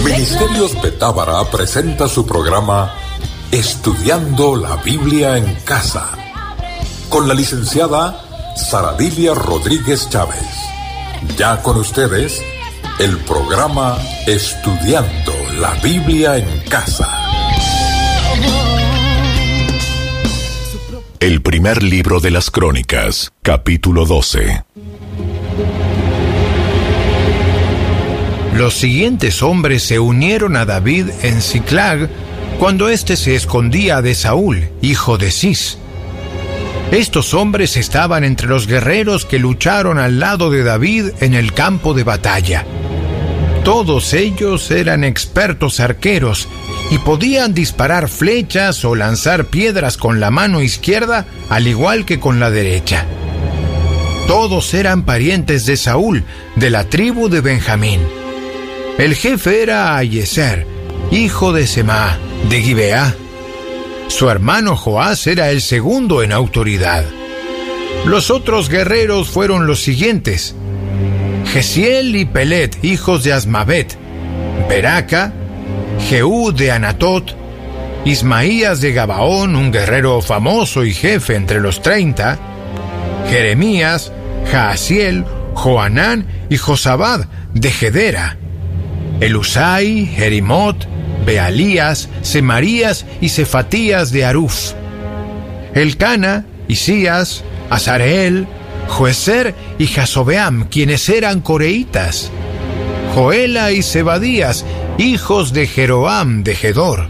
Ministerios Betábara presenta su programa Estudiando la Biblia en Casa, con la licenciada Saradilia Rodríguez Chávez. Ya con ustedes, el programa Estudiando la Biblia en Casa. El primer libro de las Crónicas, capítulo 12. Los siguientes hombres se unieron a David en Siclag cuando éste se escondía de Saúl, hijo de Cis. Estos hombres estaban entre los guerreros que lucharon al lado de David en el campo de batalla. Todos ellos eran expertos arqueros y podían disparar flechas o lanzar piedras con la mano izquierda al igual que con la derecha. Todos eran parientes de Saúl, de la tribu de Benjamín. El jefe era Aiezer, hijo de Semá, de Gibeá. Su hermano Joás era el segundo en autoridad. Los otros guerreros fueron los siguientes: Gesiel y Pelet, hijos de Asmavet; Beraca, Jehú de Anatot, Ismaías de Gabaón, un guerrero famoso y jefe entre los 30, Jeremías, Jaasiel, Joanán y Josabad de Gedera; Elusai, Jerimot, Bealías, Semarías y Cefatías de Aruf; Elcana, Isías, Azareel, Joezer y Jasobeam, quienes eran coreitas; Joela y Zebadías, hijos de Jeroam de Gedor.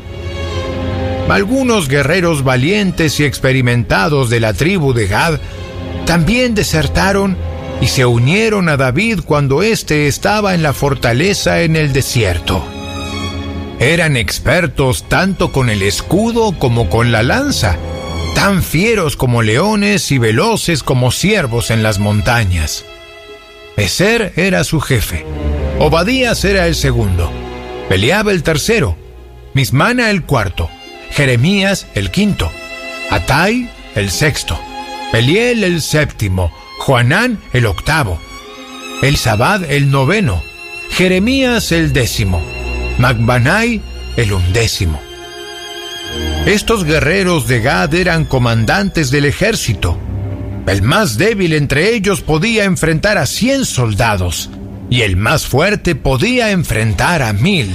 Algunos guerreros valientes y experimentados de la tribu de Gad también desertaron y se unieron a David cuando éste estaba en la fortaleza en el desierto. Eran expertos tanto con el escudo como con la lanza, tan fieros como leones y veloces como ciervos en las montañas. Ezer era su jefe, Obadías era el segundo, Eliab el tercero, Mismana el cuarto, Jeremías el quinto, Atai el sexto, Eliel el séptimo, Joanán el octavo, Elzabad el noveno, Jeremías el décimo, Macbanai el 11. Estos guerreros de Gad eran comandantes del ejército. El más débil entre ellos podía enfrentar a 100 soldados, y el más fuerte podía enfrentar a 1000.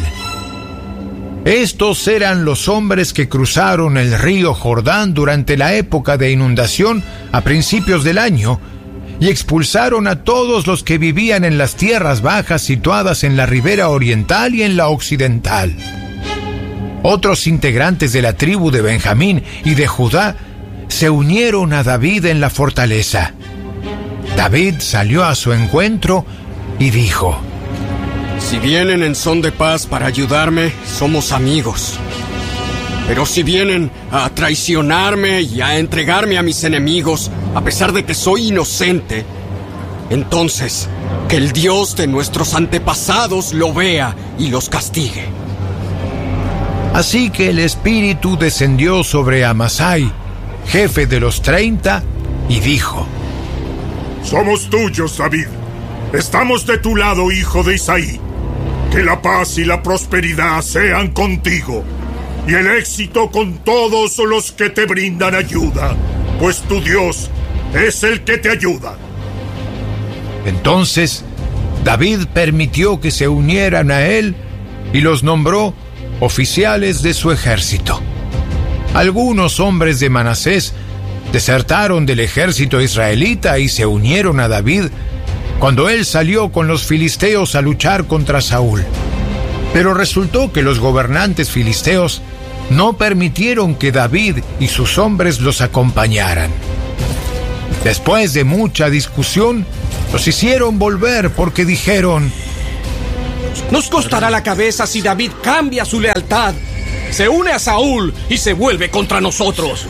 Estos eran los hombres que cruzaron el río Jordán durante la época de inundación a principios del año y expulsaron a todos los que vivían en las tierras bajas situadas en la ribera oriental y en la occidental. Otros integrantes de la tribu de Benjamín y de Judá se unieron a David en la fortaleza. David salió a su encuentro y dijo: Si vienen en son de paz para ayudarme, somos amigos. Pero si vienen a traicionarme y a entregarme a mis enemigos, a pesar de que soy inocente, entonces que el Dios de nuestros antepasados lo vea y los castigue. Así que el Espíritu descendió sobre Amasai, jefe de los 30, y dijo: Somos tuyos, David. Estamos de tu lado, hijo de Isaí. Que la paz y la prosperidad sean contigo, y el éxito con todos los que te brindan ayuda, pues tu Dios es el que te ayuda. Entonces David permitió que se unieran a él y los nombró oficiales de su ejército. Algunos hombres de Manasés desertaron del ejército israelita y se unieron a David cuando él salió con los filisteos a luchar contra Saúl. Pero resultó que los gobernantes filisteos no permitieron que David y sus hombres los acompañaran. Después de mucha discusión, los hicieron volver porque dijeron: Nos costará la cabeza si David cambia su lealtad, se une a Saúl y se vuelve contra nosotros.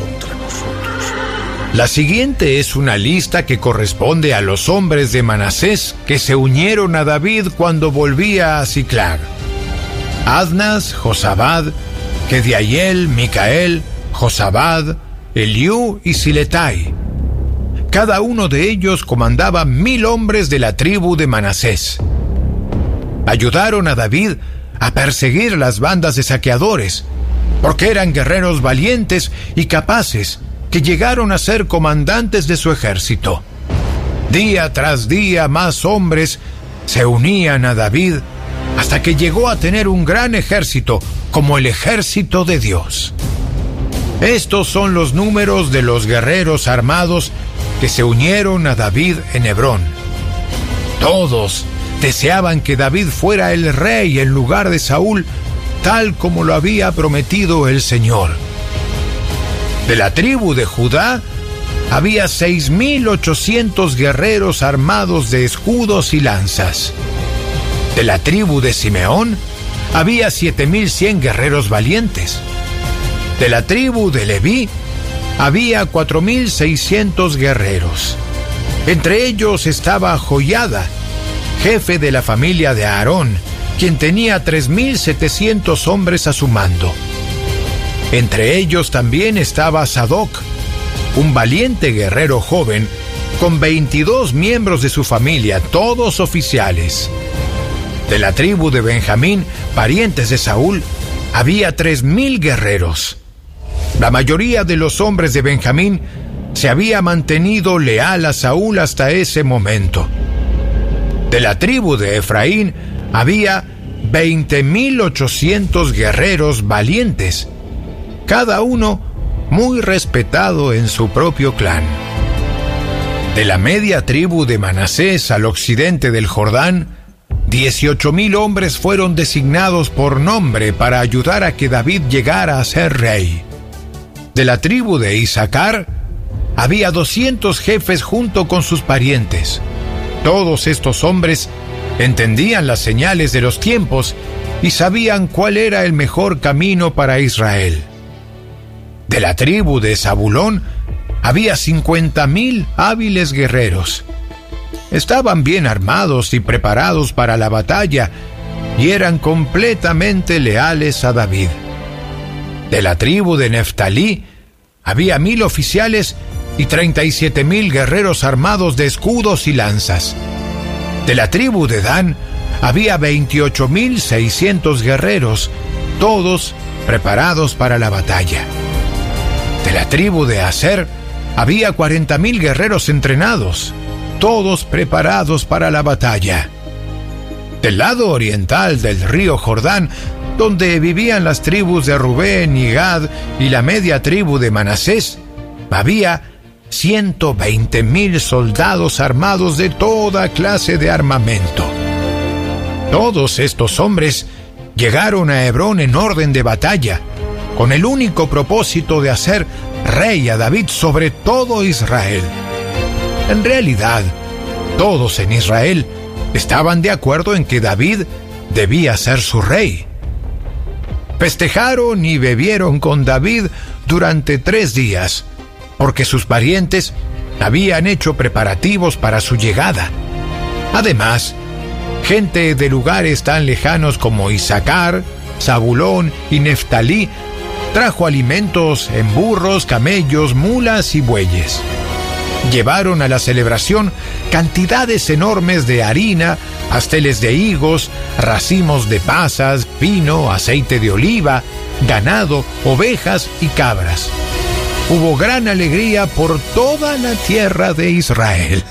La siguiente es una lista que corresponde a los hombres de Manasés que se unieron a David cuando volvía a Siclag: Adnas, Josabad, Gediaiel, Micael, Josabad, Eliú y Siletai. Cada uno de ellos comandaba 1000 hombres de la tribu de Manasés. Ayudaron a David a perseguir las bandas de saqueadores, porque eran guerreros valientes y capaces que llegaron a ser comandantes de su ejército. Día tras día más hombres se unían a David hasta que llegó a tener un gran ejército como el ejército de Dios. Estos son los números de los guerreros armados que se unieron a David en Hebrón. Todos deseaban que David fuera el rey en lugar de Saúl, tal como lo había prometido el Señor. De la tribu de Judá había 6,800 guerreros armados de escudos y lanzas. De la tribu de Simeón había 7,100 guerreros valientes. De la tribu de Leví había 4,600 guerreros. Entre ellos estaba Joiada, jefe de la familia de Aarón, quien tenía 3,700 hombres a su mando. Entre ellos también estaba Sadoc, un valiente guerrero joven, con 22 miembros de su familia, todos oficiales. De la tribu de Benjamín, parientes de Saúl, había 3,000 guerreros. La mayoría de los hombres de Benjamín se había mantenido leal a Saúl hasta ese momento. De la tribu de Efraín había 20,800 guerreros valientes, cada uno muy respetado en su propio clan. De la media tribu de Manasés al occidente del Jordán, 18,000 hombres fueron designados por nombre para ayudar a que David llegara a ser rey. De la tribu de Isaacar había 200 jefes junto con sus parientes. Todos estos hombres entendían las señales de los tiempos y sabían cuál era el mejor camino para Israel. De la tribu de Zabulón había 50,000 hábiles guerreros. Estaban bien armados y preparados para la batalla y eran completamente leales a David. De la tribu de Neftalí había 1,000 oficiales y 37,000 guerreros armados de escudos y lanzas. De la tribu de Dan había 28,600 guerreros, todos preparados para la batalla. De la tribu de Aser había 40,000 guerreros entrenados, todos preparados para la batalla. Del lado oriental del río Jordán, donde vivían las tribus de Rubén y Gad y la media tribu de Manasés, había 120,000 soldados armados de toda clase de armamento. Todos estos hombres llegaron a Hebrón en orden de batalla, con el único propósito de hacer rey a David sobre todo Israel. En realidad, todos en Israel estaban de acuerdo en que David debía ser su rey. Festejaron y bebieron con David durante 3 días, porque sus parientes habían hecho preparativos para su llegada. Además, gente de lugares tan lejanos como Isaacar, Zabulón y Neftalí trajo alimentos en burros, camellos, mulas y bueyes. Llevaron a la celebración cantidades enormes de harina, pasteles de higos, racimos de pasas, vino, aceite de oliva, ganado, ovejas y cabras. Hubo gran alegría por toda la tierra de Israel.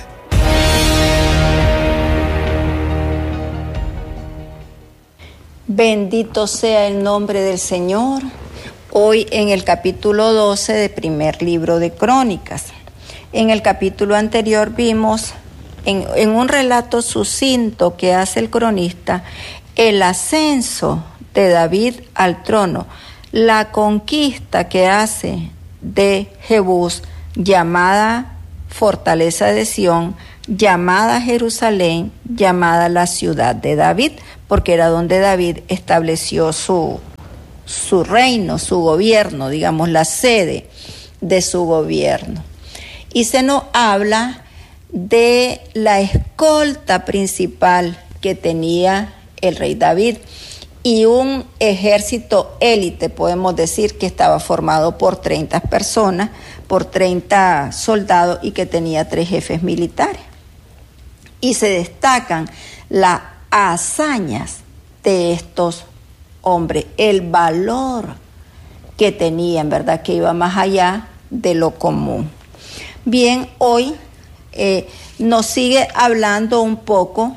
Bendito sea el nombre del Señor. Hoy en el capítulo 12 del primer libro de Crónicas. En el capítulo anterior vimos, en un relato sucinto que hace el cronista, el ascenso de David al trono, la conquista que hace de Jebús, llamada Fortaleza de Sión, llamada Jerusalén, llamada la ciudad de David, porque era donde David estableció su reino, su gobierno, digamos, la sede de su gobierno. Y se nos habla de la escolta principal que tenía el rey David y un ejército élite, podemos decir, que estaba formado por 30 personas, por 30 soldados y que tenía 3 jefes militares. Y se destacan las hazañas de estos hombres, el valor que tenían, ¿verdad? Que iba más allá de lo común. Bien, hoy nos sigue hablando un poco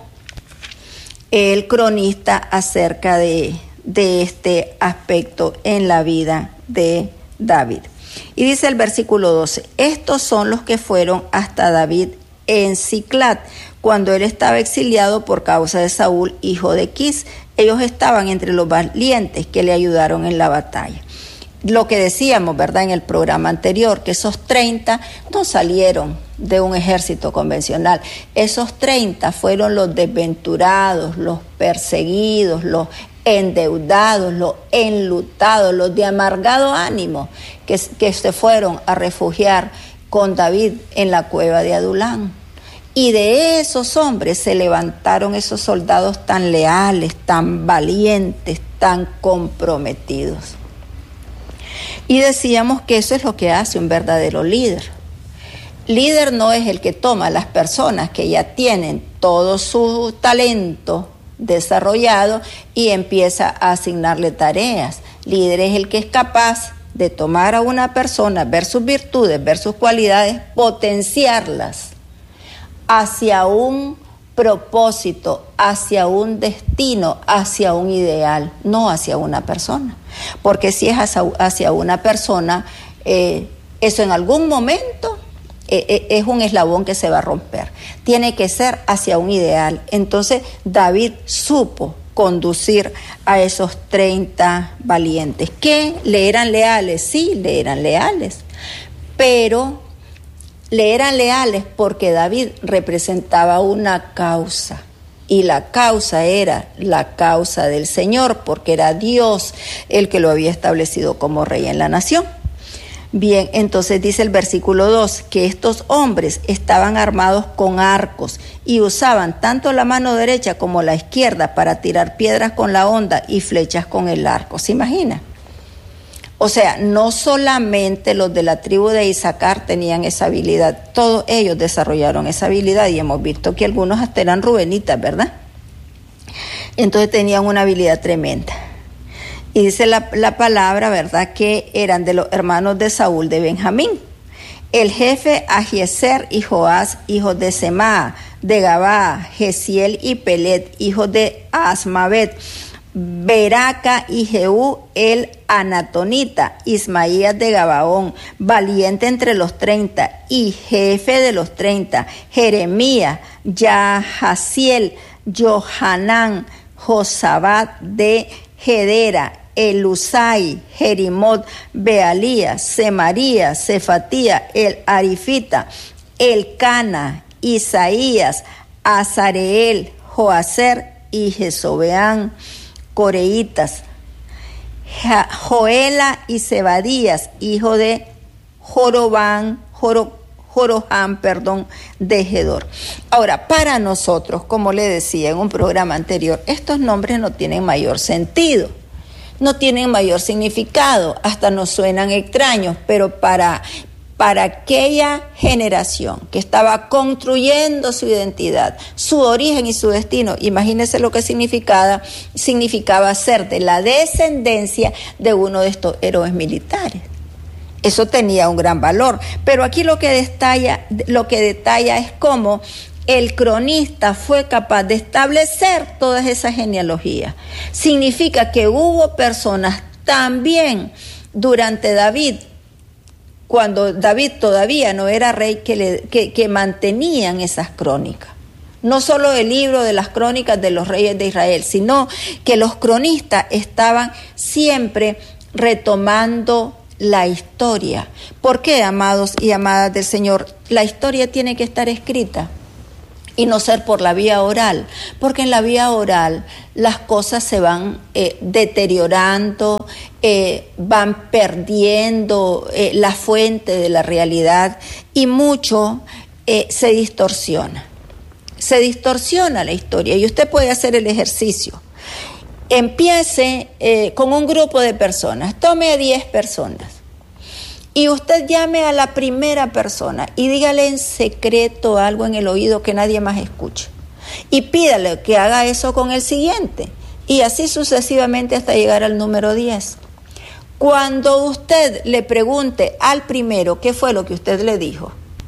el cronista acerca de este aspecto en la vida de David. Y dice el versículo 12, estos son los que fueron hasta David en Siclag, cuando él estaba exiliado por causa de Saúl, hijo de Quis. Ellos estaban entre los valientes que le ayudaron en la batalla. Lo que decíamos, ¿verdad?, en el programa anterior, que esos 30 no salieron de un ejército convencional. Esos 30 fueron los desventurados, los perseguidos, los endeudados, los enlutados, los de amargado ánimo, que se fueron a refugiar con David en la cueva de Adulán. Y de esos hombres se levantaron esos soldados tan leales, tan valientes, tan comprometidos. Y decíamos que eso es lo que hace un verdadero líder. Líder no es el que toma a las personas que ya tienen todo su talento desarrollado y empieza a asignarle tareas. Líder es el que es capaz de tomar a una persona, ver sus virtudes, ver sus cualidades, potenciarlas hacia un propósito, hacia un destino, hacia un ideal, no hacia una persona. Porque si es hacia una persona, eso en algún momento es un eslabón que se va a romper. Tiene que ser hacia un ideal. Entonces David supo conducir a esos 30 valientes. ¿Que le eran leales? Sí, le eran leales. Pero le eran leales porque David representaba una causa. Y la causa era la causa del Señor, porque era Dios el que lo había establecido como rey en la nación. Bien, entonces dice el versículo 2, que estos hombres estaban armados con arcos y usaban tanto la mano derecha como la izquierda para tirar piedras con la honda y flechas con el arco. ¿Se imagina? O sea, no solamente los de la tribu de Isaacar tenían esa habilidad, todos ellos desarrollaron esa habilidad y hemos visto que algunos hasta eran rubenitas, ¿verdad? Entonces tenían una habilidad tremenda. Y dice la palabra, ¿verdad?, que eran de los hermanos de Saúl de Benjamín. El jefe Ahiezer y Joás, hijos de Semá, de Gabá, Gesiel y Pelet, hijos de Asmavet, Beraca y Jehú el Anatonita, Ismaías de Gabaón, valiente entre los 30 y jefe de los 30, Jeremías, Yahaziel, Johanán, Josabat de Gedera, Elusai, Jerimot, Bealías, Semarías, Cefatía, el Arifita, Elcana, Isaías, Azareel, Joaser y Jesobeán, Coreitas, Joela y Zebadías, hijo de Jorojam, de Gedor. Ahora, para nosotros, como le decía en un programa anterior, estos nombres no tienen mayor sentido, no tienen mayor significado, hasta nos suenan extraños, pero para aquella generación que estaba construyendo su identidad, su origen y su destino, imagínense lo que significaba ser de la descendencia de uno de estos héroes militares. Eso tenía un gran valor, pero aquí lo que detalla es cómo el cronista fue capaz de establecer todas esas genealogías. Significa que hubo personas también durante David, cuando David todavía no era rey, que mantenían esas crónicas. No solo el libro de las crónicas de los reyes de Israel, sino que los cronistas estaban siempre retomando la historia. ¿Por qué, amados y amadas del Señor? La historia tiene que estar escrita y no ser por la vía oral, porque en la vía oral las cosas se van deteriorando, van perdiendo la fuente de la realidad y mucho se distorsiona la historia. Y usted puede hacer el ejercicio. Empiece con un grupo de personas, tome a 10 personas y usted llame a la primera persona y dígale en secreto algo en el oído que nadie más escuche y pídale que haga eso con el siguiente Y así sucesivamente hasta llegar al número 10. Cuando usted le pregunte al primero qué fue lo que usted le dijo,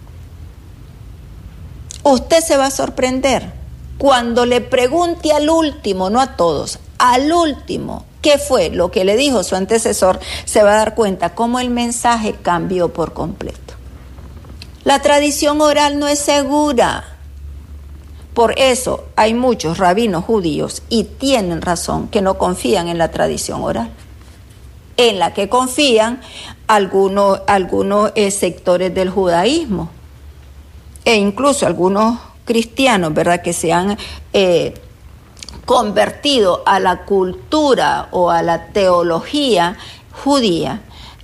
usted se va a sorprender. Cuando le pregunte al último, no a todos, al último, qué fue lo que le dijo su antecesor, se va a dar cuenta cómo el mensaje cambió por completo. La tradición oral no es segura. Por eso hay muchos rabinos judíos, y tienen razón, que no confían en la tradición oral, en la que confían algunos sectores del judaísmo, e incluso algunos cristianos, ¿verdad?, que se han convertido a la cultura o a la teología judía,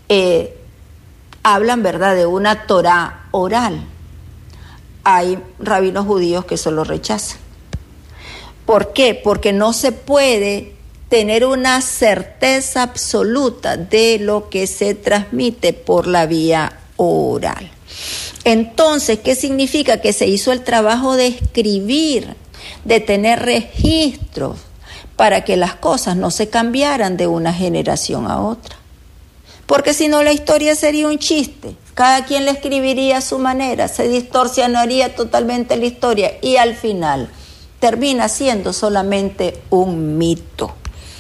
hablan, ¿verdad?, de una Torá oral. Hay rabinos judíos que eso lo rechazan. ¿Por qué? Porque no se puede tener una certeza absoluta de lo que se transmite por la vía oral. Entonces, ¿qué significa? Que se hizo el trabajo de escribir, de tener registros, para que las cosas no se cambiaran de una generación a otra. Porque si no, la historia sería un chiste. Cada quien le escribiría a su manera, se distorsionaría totalmente la historia y al final termina siendo solamente un mito.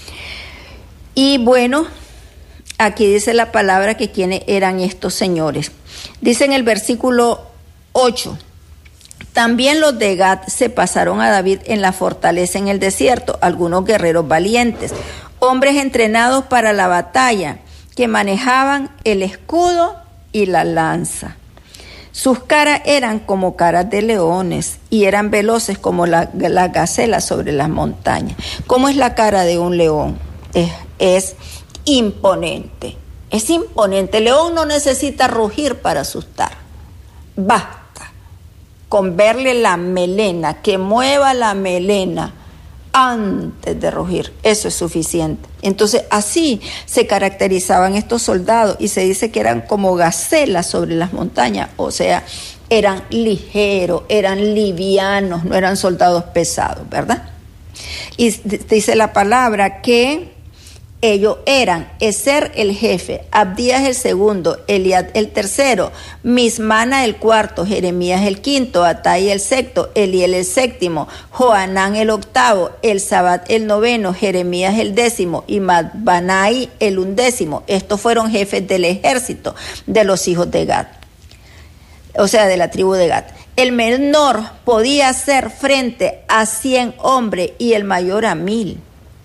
Y bueno, aquí dice la palabra que quiénes eran estos señores. Dice en el versículo 8: también los de Gad se pasaron a David en la fortaleza en el desierto, algunos guerreros valientes, hombres entrenados para la batalla, que manejaban el escudo y la lanza. Sus caras eran como caras de leones y eran veloces como la gacela sobre las montañas. ¿Cómo es la cara de un león? Es imponente. Es imponente. El león no necesita rugir para asustar. Basta con verle la melena, que mueva la melena antes de rugir. Eso es suficiente. Entonces, así se caracterizaban estos soldados, y se dice que eran como gacelas sobre las montañas, o sea, eran ligeros, eran livianos, no eran soldados pesados, ¿verdad? Y dice la palabra que ellos eran Ezer el jefe, Abdías el segundo, Eliad el tercero, Mismana el cuarto, Jeremías el quinto, Atai el sexto, Eliel el séptimo, Joanán el octavo, Elzabat el noveno, Jeremías el décimo y Madbanai el undécimo. Estos fueron jefes del ejército de los hijos de Gad, o sea, de la tribu de Gad. El menor podía hacer frente a 100 hombres y el mayor a 1000.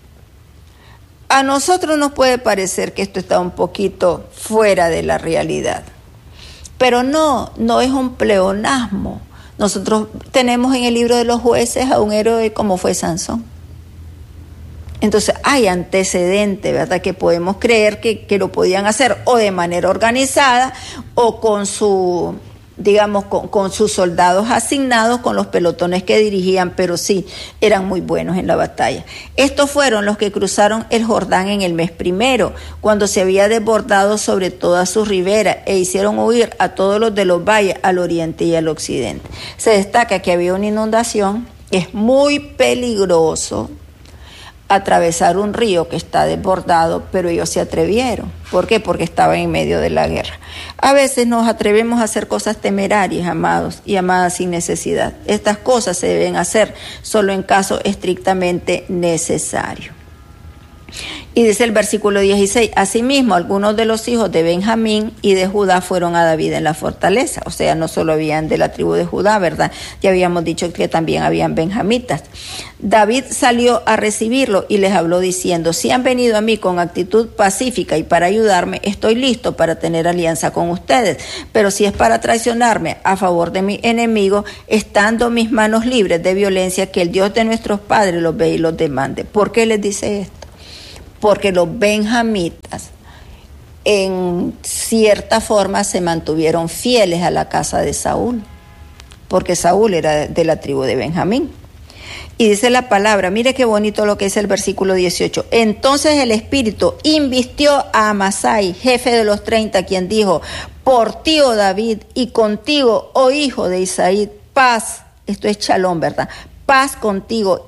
A nosotros nos puede parecer que esto está un poquito fuera de la realidad, pero no es un pleonasmo. Nosotros tenemos en el libro de los jueces a un héroe como fue Sansón. Entonces hay antecedente, ¿verdad?, que podemos creer que lo podían hacer o de manera organizada o con su, digamos, con sus soldados asignados, con los pelotones que dirigían, pero sí, eran muy buenos en la batalla. Estos fueron los que cruzaron el Jordán en el mes primero, cuando se había desbordado sobre toda su ribera, e hicieron huir a todos los de los valles al oriente y al occidente. Se destaca que había una inundación. Es muy peligroso atravesar un río que está desbordado, pero ellos se atrevieron. ¿Por qué? Porque estaban en medio de la guerra. A veces nos atrevemos a hacer cosas temerarias, amados y amadas, sin necesidad. Estas cosas se deben hacer solo en caso estrictamente necesario. Y dice el versículo 16: asimismo, algunos de los hijos de Benjamín y de Judá fueron a David en la fortaleza. O sea, no solo habían de la tribu de Judá, ¿verdad? Ya habíamos dicho que también habían benjamitas. David salió a recibirlo y les habló diciendo: si han venido a mí con actitud pacífica y para ayudarme, estoy listo para tener alianza con ustedes. Pero si es para traicionarme a favor de mi enemigo, estando mis manos libres de violencia, que el Dios de nuestros padres los ve y los demande. ¿Por qué les dice esto? Porque los benjamitas en cierta forma se mantuvieron fieles a la casa de Saúl, porque Saúl era de la tribu de Benjamín. Y dice la palabra, mire qué bonito lo que es el versículo 18. Entonces el Espíritu invistió a Amasai, jefe de los 30, quien dijo: por ti, oh David, y contigo, oh hijo de Isaí, paz, esto es Shalom, ¿verdad? Paz contigo y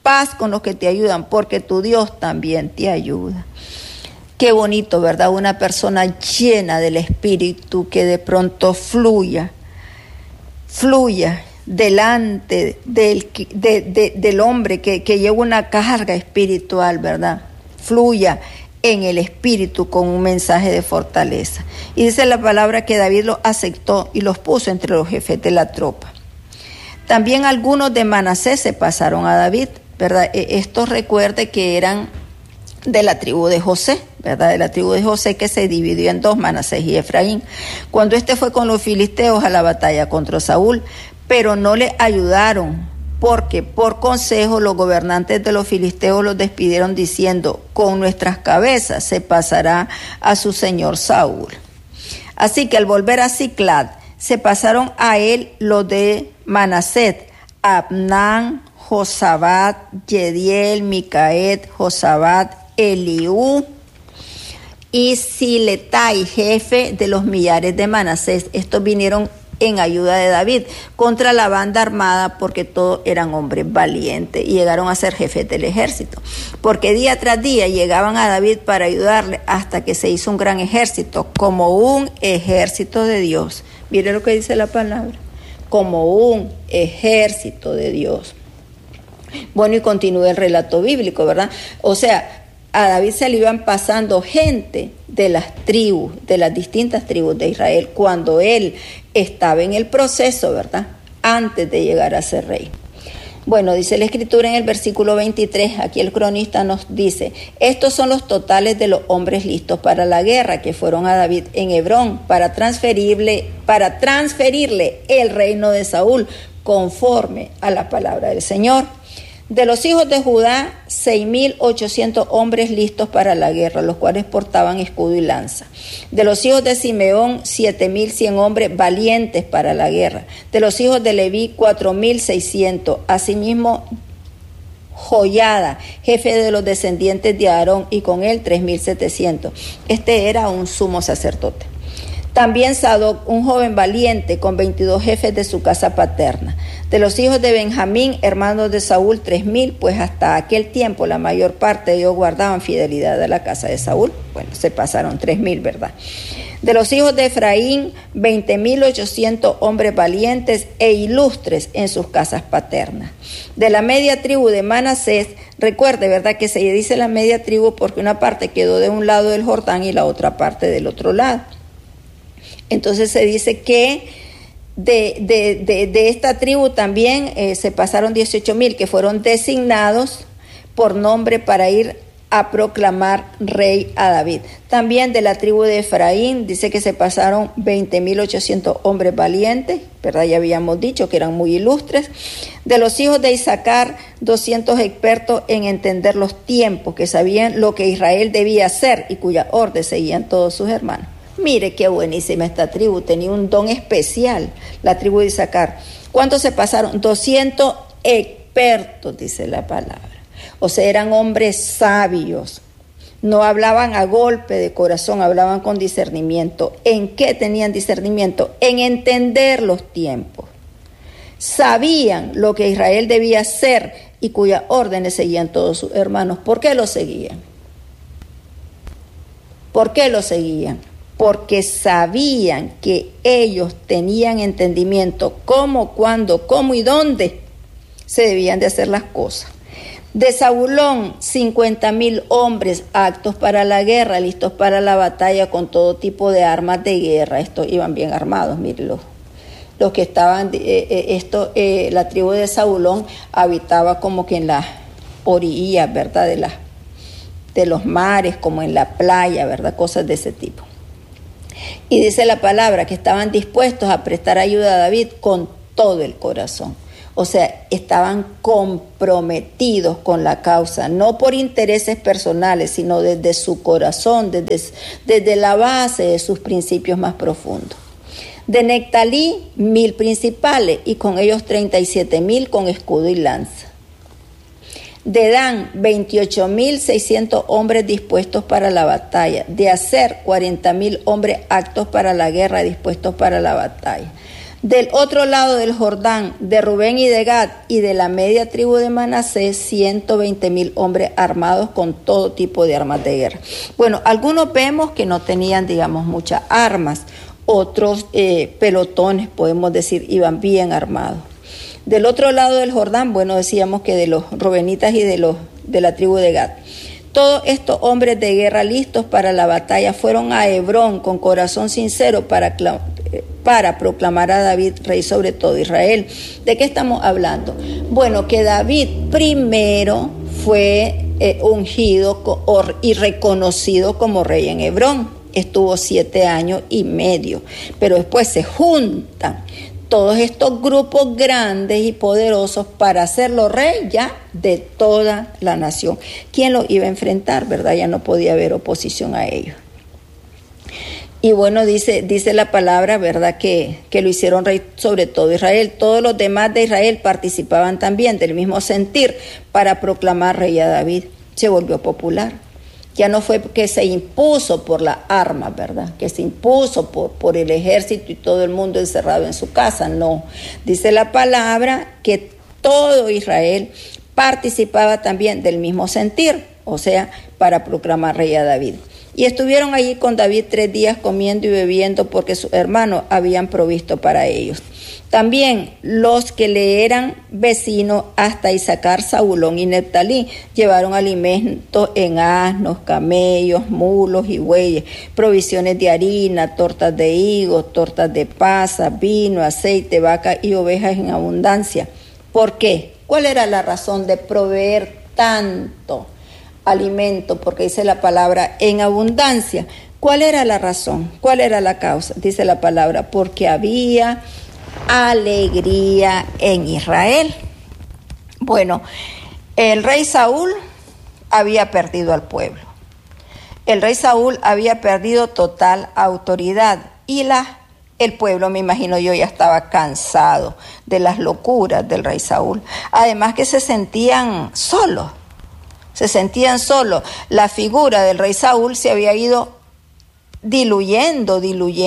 paz con los que te ayudan, porque tu Dios también te ayuda. Qué bonito, ¿verdad? Una persona llena del Espíritu que de pronto fluya delante del hombre que lleva una carga espiritual, ¿verdad? Fluya en el Espíritu con un mensaje de fortaleza. Y dice la palabra que David los aceptó y los puso entre los jefes de la tropa. También algunos de Manasés se pasaron a David, ¿verdad? Estos recuerde que eran de la tribu de José, ¿verdad? De la tribu de José, que se dividió en dos, Manasés y Efraín. Cuando fue con los filisteos a la batalla contra Saúl, pero no le ayudaron, porque por consejo los gobernantes de los filisteos los despidieron diciendo: con nuestras cabezas se pasará a su señor Saúl. Así que al volver a Siclag, se pasaron a él los de Manasés, Abnán, Josabad, Yediel, Micaet, Josabad, Eliú y Siletai, jefe de los millares de Manasés. Estos vinieron en ayuda de David contra la banda armada, porque todos eran hombres valientes y llegaron a ser jefes del ejército, porque día tras día llegaban a David para ayudarle hasta que se hizo un gran ejército, como un ejército de Dios. Mire lo que dice la palabra, como un ejército de Dios. Bueno, y continúa el relato bíblico, ¿verdad? O sea, a David se le iban pasando gente de las tribus, de las distintas tribus de Israel, cuando él estaba en el proceso, ¿verdad? Antes de llegar a ser rey. Bueno, dice la Escritura en el versículo 23, aquí el cronista nos dice: estos son los totales de los hombres listos para la guerra que fueron a David en Hebrón para transferirle el reino de Saúl conforme a la palabra del Señor. De los hijos de Judá, 6,800 hombres listos para la guerra, los cuales portaban escudo y lanza. De los hijos de Simeón, 7,100 hombres valientes para la guerra. De los hijos de Leví, 4,600. Asimismo, Joiada, jefe de los descendientes de Aarón, y con él 3,700. Este era un sumo sacerdote. También Sadoc, un joven valiente, con 22 jefes de su casa paterna. De los hijos de Benjamín, hermanos de Saúl, 3,000, pues hasta aquel tiempo la mayor parte de ellos guardaban fidelidad a la casa de Saúl. Bueno, se pasaron 3,000, ¿verdad? De los hijos de Efraín, 20,800 hombres valientes e ilustres en sus casas paternas. De la media tribu de Manasés, recuerde, ¿verdad?, que se dice la media tribu porque una parte quedó de un lado del Jordán y la otra parte del otro lado. Entonces se dice que de esta tribu también se pasaron 18,000 que fueron designados por nombre para ir a proclamar rey a David. También de la tribu de Efraín dice que se pasaron 20,800 hombres valientes, ¿verdad? Ya habíamos dicho que eran muy ilustres. De los hijos de Isaacar, 200 expertos en entender los tiempos, que sabían lo que Israel debía hacer y cuya orden seguían todos sus hermanos. Mire qué buenísima esta tribu, tenía un don especial, la tribu de Isaacar. ¿Cuántos se pasaron? 200 expertos, dice la palabra. O sea, eran hombres sabios. No hablaban a golpe de corazón, hablaban con discernimiento. ¿En qué tenían discernimiento? En entender los tiempos. Sabían lo que Israel debía hacer y cuyas órdenes seguían todos sus hermanos. ¿Por qué lo seguían? ¿Por qué lo seguían? Porque sabían que ellos tenían entendimiento cómo, cuándo, cómo y dónde se debían de hacer las cosas. De Zabulón, 50,000 hombres aptos para la guerra, listos para la batalla con todo tipo de armas de guerra. Estos iban bien armados, mírenlo. Los que estaban, la tribu de Zabulón habitaba como que en las orillas, ¿verdad?, de los mares, como en la playa, ¿verdad?, cosas de ese tipo. Y dice la palabra que estaban dispuestos a prestar ayuda a David con todo el corazón. O sea, estaban comprometidos con la causa, no por intereses personales, sino desde su corazón, desde la base de sus principios más profundos. De Nectalí, 1,000 principales, y con ellos 37,000 con escudo y lanza. De Dan, 28,600 hombres dispuestos para la batalla. De Aser, 40,000 hombres aptos para la guerra, dispuestos para la batalla. Del otro lado del Jordán, de Rubén y de Gad y de la media tribu de Manasés, 120,000 hombres armados con todo tipo de armas de guerra. Bueno, algunos vemos que no tenían, digamos, muchas armas. Otros pelotones, podemos decir, iban bien armados. Del otro lado del Jordán, bueno, decíamos que de los rubenitas y de la tribu de Gad. Todos estos hombres de guerra listos para la batalla fueron a Hebrón con corazón sincero para proclamar a David rey sobre todo Israel. ¿De qué estamos hablando? Bueno, que David primero fue ungido y reconocido como rey en Hebrón. Estuvo 7 años y medio, pero después se juntan todos estos grupos grandes y poderosos para hacerlo rey ya de toda la nación. ¿Quién lo iba a enfrentar, verdad? Ya no podía haber oposición a ellos. Y bueno, dice la palabra, ¿verdad? Que lo hicieron rey sobre todo Israel. Todos los demás de Israel participaban también del mismo sentir para proclamar rey a David. Se volvió popular. Ya no fue que se impuso por las armas, ¿verdad? Que se impuso por el ejército y todo el mundo encerrado en su casa. No. Dice la palabra que todo Israel participaba también del mismo sentir, o sea, para proclamar rey a David. Y estuvieron allí con David 3 días comiendo y bebiendo porque sus hermanos habían provisto para ellos. También los que le eran vecinos hasta Isacar, Zabulón y Neftalí llevaron alimentos en asnos, camellos, mulos y bueyes, provisiones de harina, tortas de higos, tortas de pasa, vino, aceite, vaca y ovejas en abundancia. ¿Por qué? ¿Cuál era la razón de proveer tanto alimento? Porque dice la palabra en abundancia. ¿Cuál era la razón? ¿Cuál era la causa? Dice la palabra, porque había alegría en Israel. Bueno, el rey Saúl había perdido al pueblo. El rey Saúl había perdido total autoridad y el pueblo, me imagino yo, ya estaba cansado de las locuras del rey Saúl. Además que se sentían solos. La figura del rey Saúl se había ido diluyendo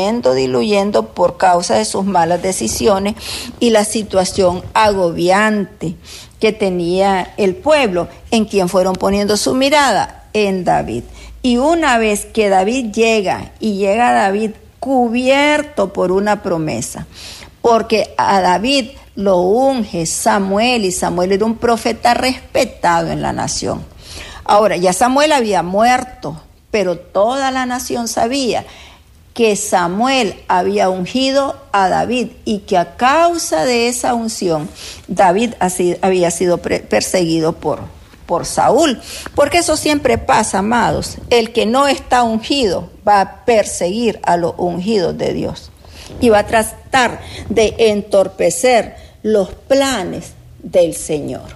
por causa de sus malas decisiones y la situación agobiante que tenía el pueblo. ¿En quién fueron poniendo su mirada? En David. Y una vez que David llega David cubierto por una promesa, porque a David lo unge Samuel, y Samuel era un profeta respetado en la nación. Ahora, ya Samuel había muerto, pero toda la nación sabía que Samuel había ungido a David y que a causa de esa unción David había sido perseguido por Saúl. Porque eso siempre pasa, amados. El que no está ungido va a perseguir a los ungidos de Dios y va a tratar de entorpecer los planes del Señor.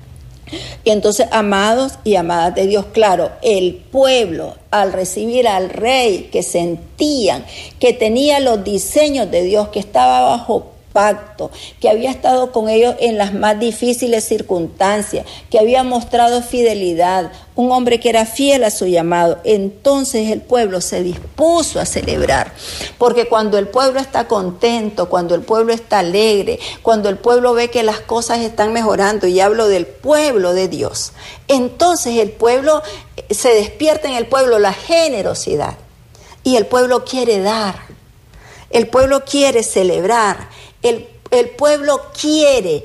Y entonces, amados y amadas de Dios, claro, el pueblo al recibir al rey, que sentían que tenía los diseños de Dios, que estaba bajo pacto, que había estado con ellos en las más difíciles circunstancias, que había mostrado fidelidad, un hombre que era fiel a su llamado, entonces el pueblo se dispuso a celebrar, porque cuando el pueblo está contento, cuando el pueblo está alegre, cuando el pueblo ve que las cosas están mejorando, y hablo del pueblo de Dios, entonces el pueblo, se despierta en el pueblo la generosidad, y el pueblo quiere dar, el pueblo quiere celebrar, el pueblo quiere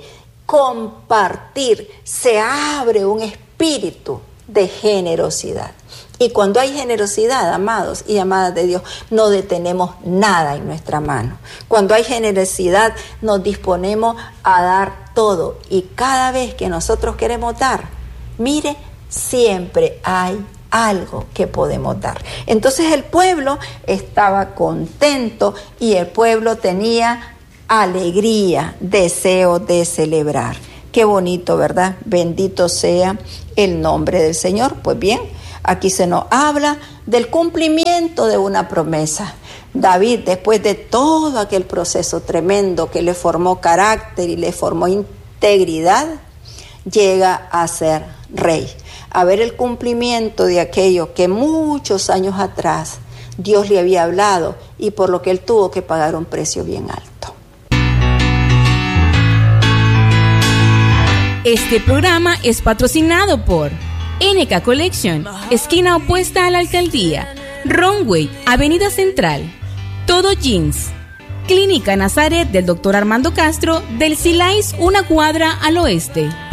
compartir, se abre un espíritu de generosidad. Y cuando hay generosidad, amados y amadas de Dios, no detenemos nada en nuestra mano. Cuando hay generosidad, nos disponemos a dar todo. Y cada vez que nosotros queremos dar, mire, siempre hay algo que podemos dar. Entonces el pueblo estaba contento y el pueblo tenía alegría, deseo de celebrar. Qué bonito, ¿verdad? Bendito sea el nombre del Señor. Pues bien, aquí se nos habla del cumplimiento de una promesa. David, después de todo aquel proceso tremendo que le formó carácter y le formó integridad, llega a ser rey, a ver el cumplimiento de aquello que muchos años atrás Dios le había hablado y por lo que él tuvo que pagar un precio bien alto. Este programa es patrocinado por NK Collection, esquina opuesta a la alcaldía, Runway, Avenida Central, Todo Jeans, Clínica Nazaret del Dr. Armando Castro, del Silais, una cuadra al oeste.